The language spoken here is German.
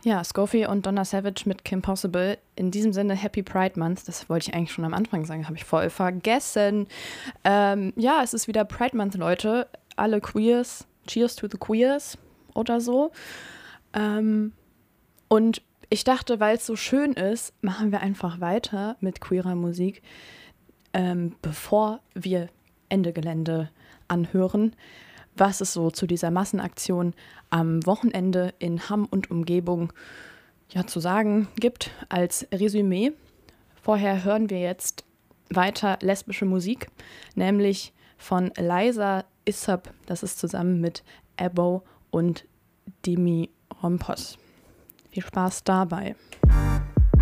Ja, Scofield und Donna Savage mit Kim Possible. In diesem Sinne Happy Pride Month. Das wollte ich eigentlich schon am Anfang sagen, habe ich voll vergessen. Ja, es ist wieder Pride Month, Leute. Alle Queers, cheers to the Queers oder so. Und ich dachte, weil es so schön ist, machen wir einfach weiter mit queerer Musik, bevor wir Ende Gelände anhören, was es so zu dieser Massenaktion am Wochenende in Hamm und Umgebung ja zu sagen gibt als Resümee. Vorher hören wir jetzt weiter lesbische Musik, nämlich von Liza Issab. Das ist zusammen mit Ebo und Demi Rompos. Viel Spaß dabei.